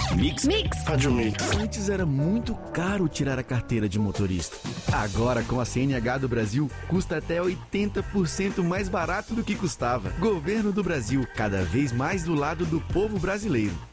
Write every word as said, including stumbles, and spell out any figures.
Mix. Mix. Rádio Mix. Antes era muito caro tirar a carteira de motorista. Agora, com a C N H do Brasil, custa até oitenta por cento mais barato do que custava. Governo do Brasil, cada vez mais do lado do povo brasileiro.